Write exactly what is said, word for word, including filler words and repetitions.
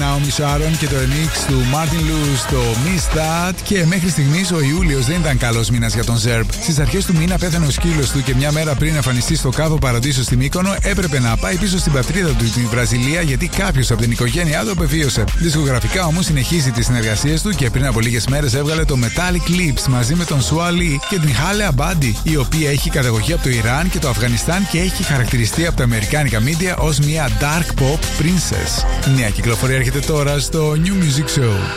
Naomi Sharon και το remix του Martin Lewis στο Miss That. Και μέχρι στιγμής ο Ιούλιος δεν ήταν καλός μήνας για τον Zerb. Στις αρχές του μήνα πέθανε ο σκύλος του και μια μέρα πριν εμφανιστεί στο Κάβο Παραδείσο στη Μύκονο έπρεπε να πάει πίσω στην πατρίδα του, τη Βραζιλία, γιατί κάποιος από την οικογένειά του απεβίωσε. Δισκογραφικά όμως συνεχίζει τις συνεργασίες του και πριν από λίγες μέρες έβγαλε το Metallic Lips μαζί με τον Swali και την Halle Abadi, η οποία έχει καταγωγή από το Ιράν και το Αφγανιστάν και έχει χαρακτηριστεί από τα αμερικάνικα media ως μια dark pop princess. Νέα κυκλοφορία έρχεται τώρα στο New Music Show.